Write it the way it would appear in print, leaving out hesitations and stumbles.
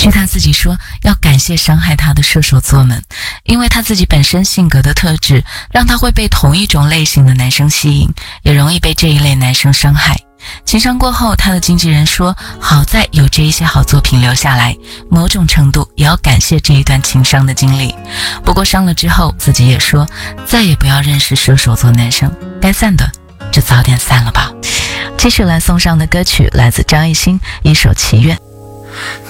据他自己说，要感谢伤害他的射手座们，因为他自己本身性格的特质，让他会被同一种类型的男生吸引，也容易被这一类男生伤害。情伤过后，他的经纪人说，好在有这一些好作品留下来，某种程度也要感谢这一段情伤的经历。不过伤了之后，自己也说，再也不要认识射手座男生，该散的就早点散了吧。继续来送上的歌曲来自张艺兴，一首《祈愿》。